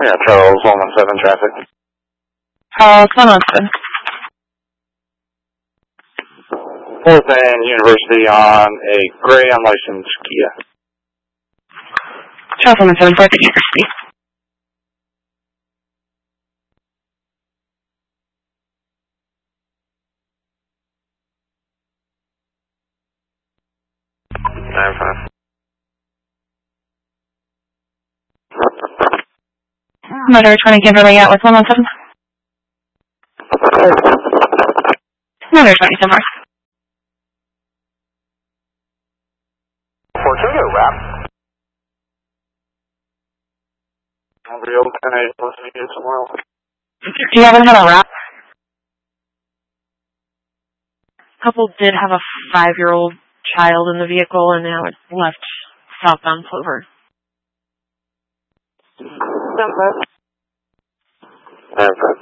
Yeah, Charles 117 traffic. Charles 117. 4th and University on a gray unlicensed Kia. Charles 117, 4th and University. I'm fine. Motor 20 Kimberly Atlas 117. Motor 20 Kimberly. Fortuna, wrap. I'll be able to 10-8, listen to you somewhere else. Do you happen to have a wrap? Couple did have a 5-year-old child in the vehicle, and now it's left southbound Clover. I'm fine.